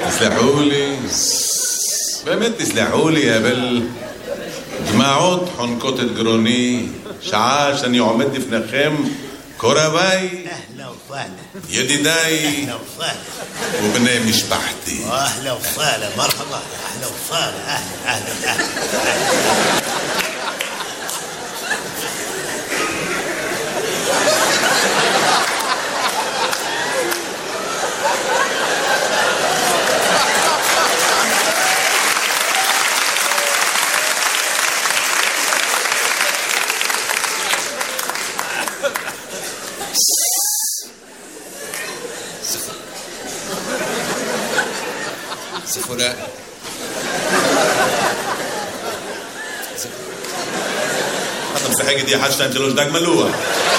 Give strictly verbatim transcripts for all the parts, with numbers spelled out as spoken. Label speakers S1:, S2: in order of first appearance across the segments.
S1: תסלחו לי, באמת תסלחו לי, אבל דמעות חונקות את גרוני, שעה שאני עומד לפניכם, קורביי, ידידיי ובני משפחתי.
S2: אהלה וסהלה, מרחבה, אהלה וסהלה, אהלה, אהלה, אהלה.
S3: זכורה.
S1: אתה משחק איתי אחת, שתיים, שלוש, דג מלוח.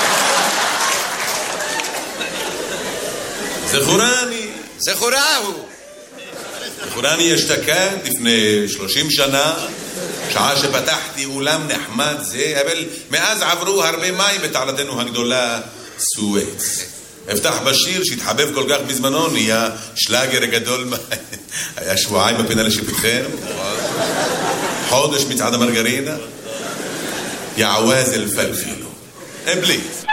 S1: זכורני.
S3: זכורה הוא.
S1: זכורני אשתקד לפני שלושים שנה, שעה שפתחתי אולם נחמד זה, אבל מאז עברו הרבה מים בתעלתנו הגדולה סואץ. אפתח בשיר שהתחבב כל כך בזמנו, נהיה שלאגר גדול, היה שבועיים בפינה לשיפתכם, חודש מצעד המרגרינה, יעווז אל פלפילו. בלי.